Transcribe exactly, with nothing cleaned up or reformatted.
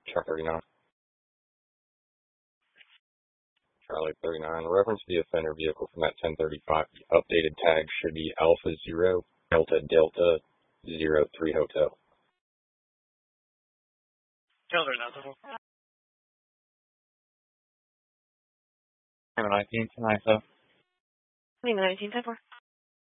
Truck thirty-nine. Charlie thirty-nine. Reference the offender vehicle from that ten thirty-five. The updated tag should be Alpha Zero Delta Delta Zero Three Hotel. Delta Delta. nineteen, nine seven. nineteen, ten four.